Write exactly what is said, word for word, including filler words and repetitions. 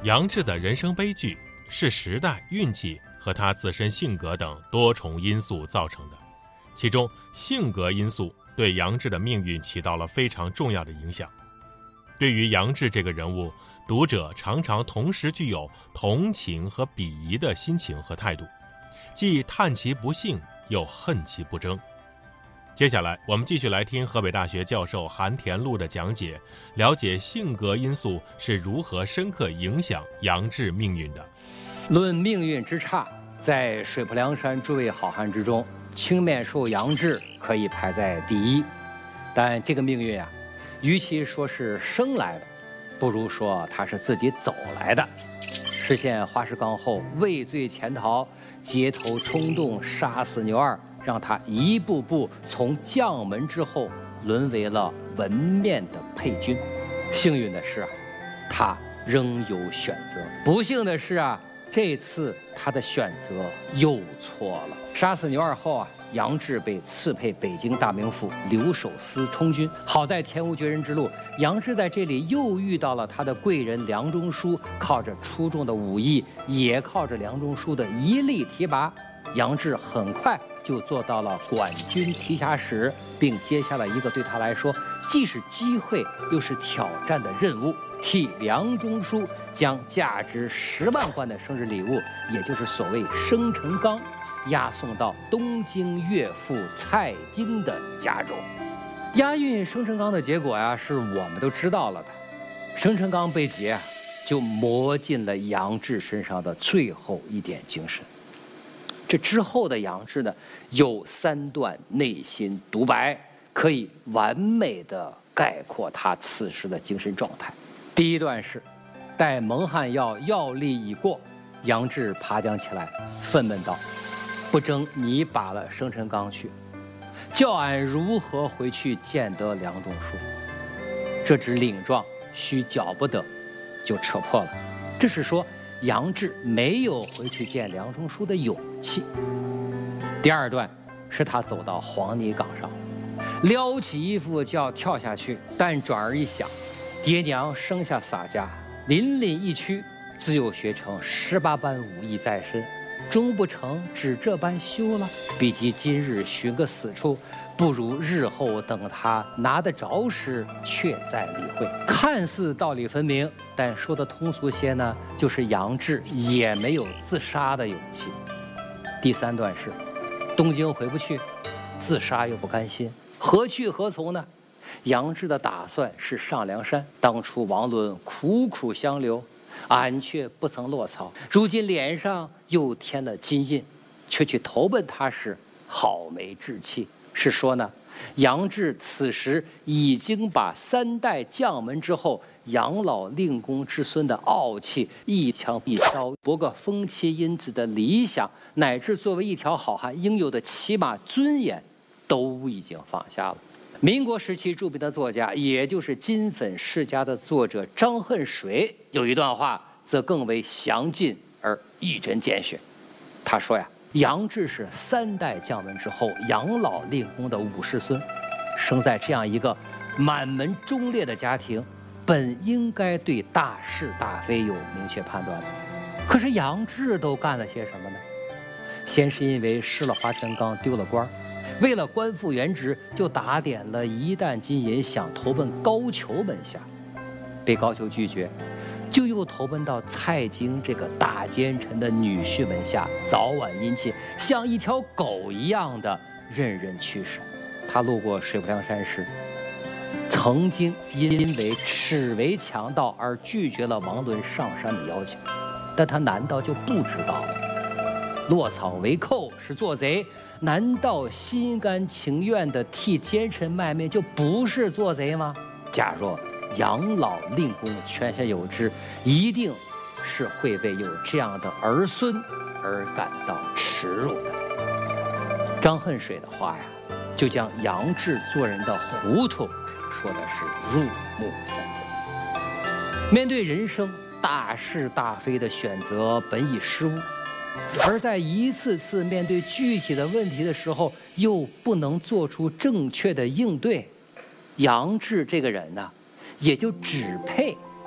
杨志的人生悲剧是时代、运气和他自身性格等多重因素造成的，其中性格因素对杨志的命运起到了非常重要的影响。对于杨志这个人物，读者常常同时具有同情和鄙夷的心情和态度，既叹其不幸，又恨其不争。接下来我们继续来听河北大学教授韩田禄的讲解，了解性格因素是如何深刻影响杨志命运的。 论命运之差，在水泊梁山诸位好汉之中，青面兽杨志可以排在第一。但这个命运啊，与其说是生来的，不如说他是自己走来的。实现花石纲后，畏罪潜逃，街头冲动杀死牛二，让他一步步从将门之后沦为了文面的配军。幸运的是啊，他仍有选择；不幸的是啊，这次他的选择又错了。杀死牛二后啊，杨志被赐配北京大名府留守司充军。好在天无绝人之路，杨志在这里又遇到了他的贵人梁中书，靠着出众的武艺，也靠着梁中书的一力提拔，杨志很快就做到了管军提辖使，并接下了一个对他来说既是机会又是挑战的任务，替梁中书将价值十万贯的生日礼物，也就是所谓生辰纲，押送到东京岳父蔡京的家中。押运生辰纲的结果呀，是我们都知道了的。生辰纲被劫啊，就磨尽了杨志身上的最后一点精神。这之后的杨志呢，有三段内心独白，可以完美的概括他此时的精神状态。第一段是，待蒙汗药药力已过，杨志爬将起来，愤懑道：“不争你把了生辰纲去，教俺如何回去见得梁中书？这纸领状须缴不得，就扯破了。”这是说杨志没有回去见梁中书的勇气。第二段是他走到黄泥岗上，撩起衣服就要跳下去，但转而一想，爹娘生下洒家，淋漓一屈，自幼学成十八般武艺在身，终不成只这般休了。比及今日寻个死处，不如日后等他拿得着时，却再理会。看似道理分明，但说的通俗些呢，就是杨志也没有自杀的勇气。第三段是，东京回不去，自杀又不甘心，何去何从呢？杨志的打算是上梁山，当初王伦苦苦相留，俺却不曾落草，如今脸上又添了金印，却去投奔他时，好没志气。是说呢，杨志此时已经把三代将门之后养老令公之孙的傲气，一枪一刀博个风妻因子的理想，乃至作为一条好汉应有的起码尊严，都已经放下了。民国时期著名的作家，也就是金粉世家的作者张恨水，有一段话则更为详尽而一针见血。他说呀，杨志是三代将门之后养老令公的五世孙，生在这样一个满门忠烈的家庭，本应该对大是大非有明确判断的。可是杨志都干了些什么呢？先是因为失了花神纲，丢了官，为了官复原职，就打点了一担金银，想投奔高俅门下，被高俅拒绝，就又投奔到蔡京这个大奸臣的女婿门下，早晚殷勤，像一条狗一样的任人驱使。他路过水泊梁山时，曾经因为耻为强盗而拒绝了王伦上山的邀请，但他难道就不知道落草为寇是做贼？难道心甘情愿地替奸臣卖命就不是做贼吗？假若养老令公泉下有知，一定是会为有这样的儿孙而感到耻辱的。张恨水的话呀，就将杨志做人的糊涂说的是入木三分。面对人生大是大非的选择，本已失误，而在一次次面对具体的问题的时候，又不能做出正确的应对，杨志这个人呢，也就只配